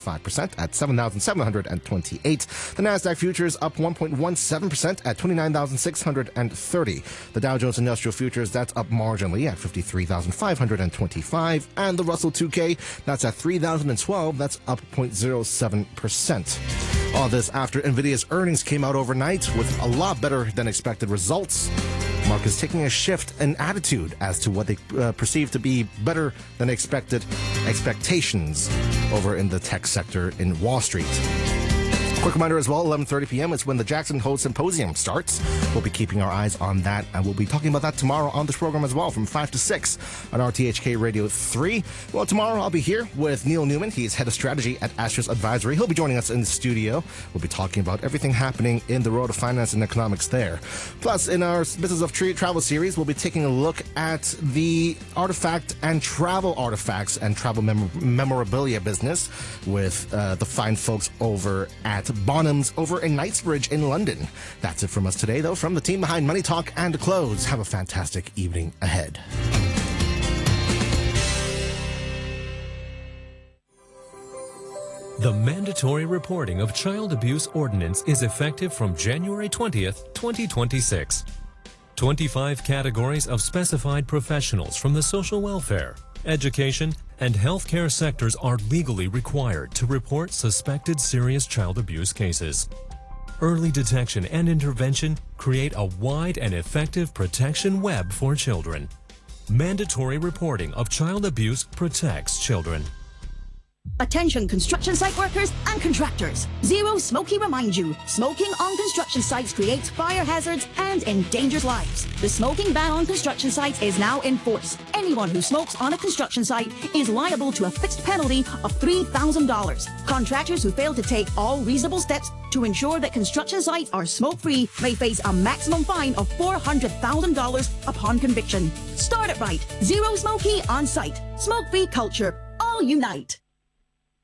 5% at 7,728. The Nasdaq futures up 1.17% at 29,630. The Dow Jones Industrial Futures, that's up marginally at 53,525. And the Russell 2K, that's at 3,012. That's up 0.07%. All this after NVIDIA's earnings came out overnight with a lot better than expected results. Markets taking a shift in attitude as to what they perceive to be better than expected expectations over in the tech sector in Wall Street. Quick reminder as well, 11:30 p.m. is when the Jackson Hole Symposium starts. We'll be keeping our eyes on that, and we'll be talking about that tomorrow on this program as well from 5 to 6 on RTHK Radio 3. Well, tomorrow I'll be here with Neil Newman. He's head of strategy at Astros Advisory. He'll be joining us in the studio. We'll be talking about everything happening in the world of finance and economics there. Plus, in our Business of Travel series, we'll be taking a look at the artifact and travel artifacts and travel memorabilia business with the fine folks over at Bonhams over in Knightsbridge in London. That's it from us today, though, from the team behind Money Talk and Clothes. Have a fantastic evening ahead. The mandatory reporting of child abuse ordinance is effective from January 20th, 2026. 25 categories of specified professionals from the social welfare, education, and healthcare sectors are legally required to report suspected serious child abuse cases. Early detection and intervention create a wide and effective protection web for children. Mandatory reporting of child abuse protects children. Attention construction site workers and contractors. Zero Smoky reminds you, smoking on construction sites creates fire hazards and endangers lives. The smoking ban on construction sites is now in force. Anyone who smokes on a construction site is liable to a fixed penalty of $3,000. Contractors who fail to take all reasonable steps to ensure that construction sites are smoke-free may face a maximum fine of $400,000 upon conviction. Start it right. Zero Smoky on site. Smoke-free culture. All unite.